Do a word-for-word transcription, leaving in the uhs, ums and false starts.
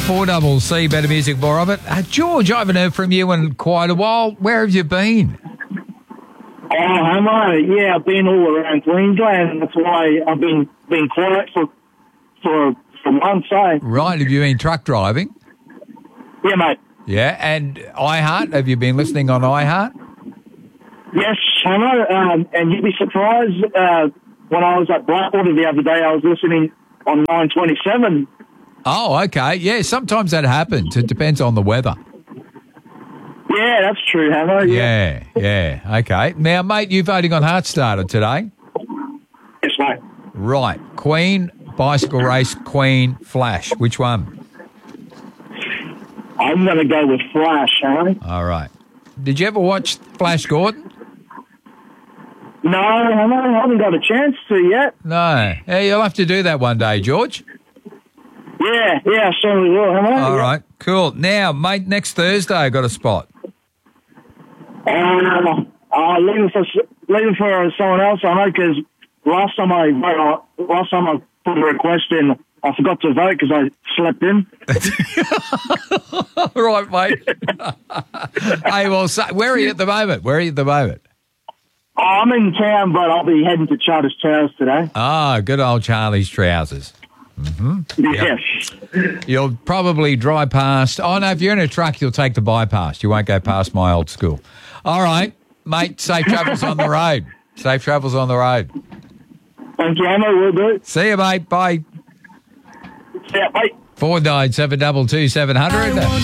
four double C, better music, more of it. Uh, George, I haven't heard from you in quite a while. Where have you been? Oh, hello. Yeah, I've been all around Queensland. That's why I've been been quiet for for for months. Eh? Right. Have you been truck driving? Yeah, mate. Yeah. And iHeart? Have you been listening on iHeart? Yes, hello. Um, and you'd be surprised. Uh, when I was at Blackwater the other day, I was listening on nine twenty-seven. Oh, okay. Yeah. Sometimes that happens. It depends on the weather. Yeah, that's true, Hamo. Yeah. Yeah. Yeah. Okay. Now, mate, you voting on Heartstarter today? Yes, mate. Right. Queen, bicycle race, Queen, Flash. Which one? I'm going to go with Flash, Hamo. All right. Did you ever watch Flash Gordon? No, Hamo, I haven't got a chance to yet. No. Yeah, you'll have to do that one day, George. Yeah, yeah, I certainly will, Hamo. All yeah. right. Cool. Now, mate, next Thursday I got a spot. Um, uh, leave it for leave it for someone else. I know because last time I vote, last time I put a request in, I forgot to vote because I slept in. All right, mate. Hey, well, so, where are you at the moment? Where are you at the moment? Oh, I'm in town, but I'll be heading to Charters Towers today. Ah, good old Charlie's trousers. Yes. You'll probably drive past. Oh, no, if you're in a truck, you'll take the bypass. You won't go past my old school. All right, mate, safe travels on the road. Safe travels on the road. Thank you, Emma. Will do. See you, mate. Bye. Yeah, bye. four nine seven two two seven hundred.